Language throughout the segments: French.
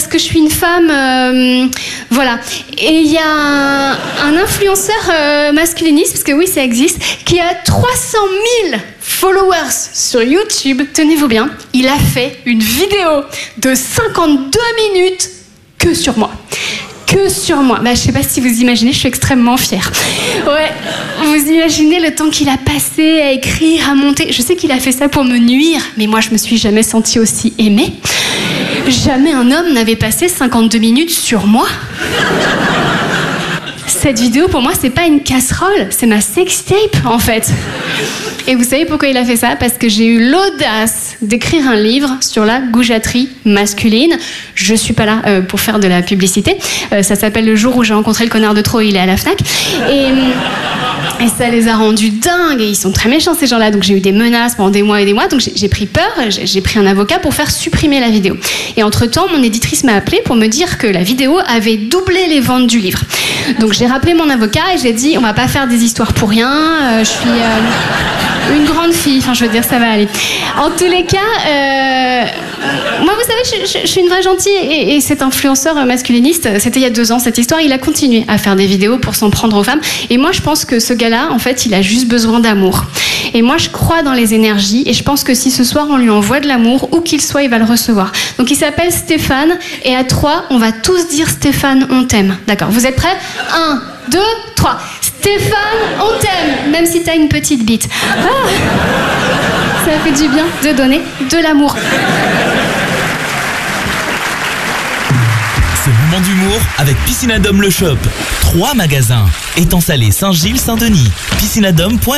parce que je suis une femme, voilà. Et il y a un influenceur masculiniste, parce que oui, ça existe, qui a 300 000 followers sur YouTube. Tenez-vous bien, il a fait une vidéo de 52 minutes que sur moi. Que sur moi. Bah, je sais pas si vous imaginez, je suis extrêmement fière. Ouais, vous imaginez le temps qu'il a passé à écrire, à monter. Je sais qu'il a fait ça pour me nuire, mais moi je me suis jamais sentie aussi aimée. Jamais un homme n'avait passé 52 minutes sur moi. Cette vidéo, pour moi, c'est pas une casserole, c'est ma sextape, en fait. Et vous savez pourquoi il a fait ça ? Parce que j'ai eu l'audace d'écrire un livre sur la goujaterie masculine. Je suis pas là pour faire de la publicité. Ça s'appelle Le jour où j'ai rencontré le connard de trop, il est à la Fnac. Et ça les a rendus dingues. Et ils sont très méchants, ces gens-là. Donc j'ai eu des menaces pendant des mois et des mois. Donc j'ai pris peur. J'ai pris un avocat pour faire supprimer la vidéo. Et entre-temps, mon éditrice m'a appelé pour me dire que la vidéo avait doublé les ventes du livre. Donc j'ai rappelé mon avocat et j'ai dit, on va pas faire des histoires pour rien. Je suis une grande fille. Enfin, je veux dire, ça va aller. En tous les cas, moi, vous savez, je suis une vraie gentille. Et cet influenceur masculiniste, c'était il y a 2 ans, cette histoire, il a continué à faire des vidéos pour s'en prendre aux femmes. Et moi, je pense que ce gars-là, en fait, il a juste besoin d'amour. Et moi, je crois dans les énergies. Et je pense que si ce soir, on lui envoie de l'amour, où qu'il soit, il va le recevoir. Donc, il s'appelle Stéphane. Et à 3, on va tous dire Stéphane, on t'aime. D'accord, vous êtes prêts ? 1, 2, 3. Stéphane, on t'aime, même si t'as une petite bite. Ah, ça fait du bien de donner de l'amour. Ce moment d'humour avec Piscinadome le Shop. 3 magasins. Étang Salé, Saint-Gilles, Saint-Denis. Piscinadome.re.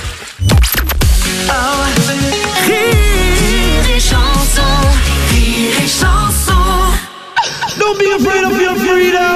Rire et chanson, rire et chanson. Don't be afraid of your freedom.